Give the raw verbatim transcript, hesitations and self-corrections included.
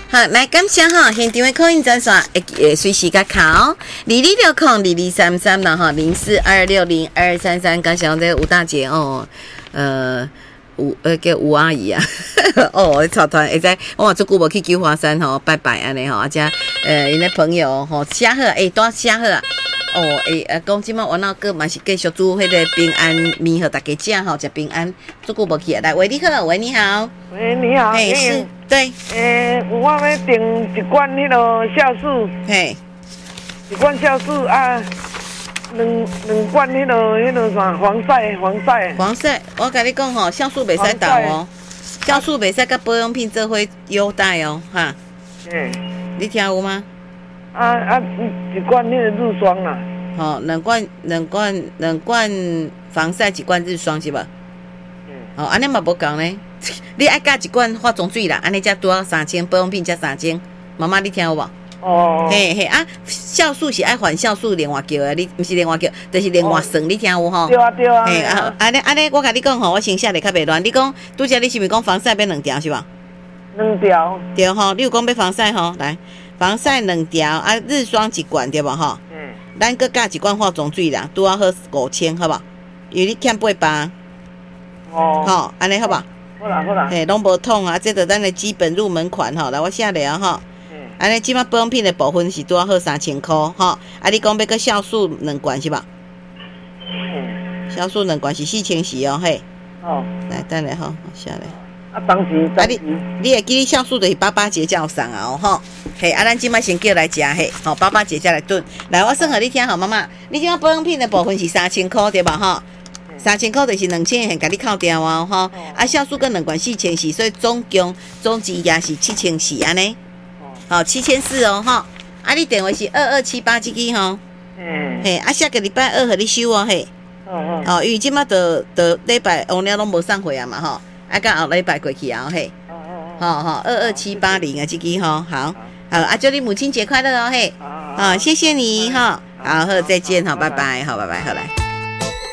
好，来感谢哈，现场的口音专线会会随时甲考，二二六空二二三三啦哈，零四二六零二三三，感谢我这吴大姐哦，呃。吴呃叫吴阿姨啊，哦，草团会知，我嘛足久无去九华山吼拜拜安尼吼，啊遮呃因的朋友吼写好，诶多写好啊，哦诶呃讲即马我那个嘛是继续煮迄个平安面，互大家食吼，食平安，足久无去啊，来喂你好，喂你好， 喂你好， 嘿是，对， 诶我要订一罐迄落酵素， 嘿， 一罐酵素啊。两两罐迄落迄落啥防晒防晒防晒，我甲你讲吼，酵素袂使倒哦，酵素袂使甲保养品做伙优待哦，哈。 嗯。 你听有吗？ 啊啊，一罐迄个日霜啦。 吼，两罐两罐两罐防晒，一罐日霜是吧？嗯。哦，安尼嘛无共呢。你爱加一罐化妆水啦，安尼才拄啊三千，保养品才三千。妈妈，你听有无？哦，嘿嘿啊，酵素是爱还酵素另外叫的，你不是另外叫，就是另外算，你听有吼？ 对啊对啊。 嘿啊，安尼安尼，我甲你讲吼，我先写的较袂乱。你讲拄则你是毋是讲防晒要两条是吧？ 两条。对吼，你有讲要防晒吼，来，防晒两条啊，日霜一罐对无吼？嗯。咱搁加一罐化妆水啦，拄啊好五千，好无？因为你欠八百。哦。吼，安尼好无？ 好啦好啦。 嘿，拢无痛啊，这着咱的基本入门款吼，来我写了吼。安尼即马保养品的部分是拄啊好三千块，吼。啊，你讲要个酵素两罐是吧？嗯。酵素两罐是四千四哦，嘿。哦。来，等下吼，下来。 啊，当时， 啊你你会记你酵素就是八八节才有送啊，吼。嘿，啊，咱即马先叫来食嘿，吼，八八节才来炖。来，我算互你听吼，妈妈，你即马保养品的部分是三千块对吧？吼。三千块就是两千元，甲你扣掉啊，吼。啊，酵素跟两罐四千四，所以总共总值也是七千四安尼。好，七千四哦，哈！啊，你电话是二二七八这支吼，嗯，嘿，啊，下个礼拜二和你收哦，嘿，哦哦，哦，因为即马的的礼拜王了拢无送回啊嘛，吼，啊，到后礼拜过去啊，嘿，哦哦哦，好好，二二七八零啊，这支吼，好，好，啊，祝你母亲节快乐哦，嘿，好，谢谢你哈，好，好，再见哈，拜拜，好，拜拜，好来。